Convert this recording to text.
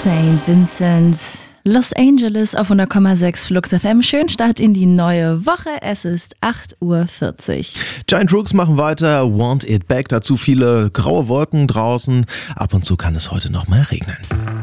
St. Vincent, Los Angeles auf 100,6 Flux FM. Schönen Start in die neue Woche. Es ist 8:40 Uhr. Giant Rooks machen weiter. Want It Back. Dazu viele graue Wolken draußen. Ab und zu kann es heute noch mal regnen.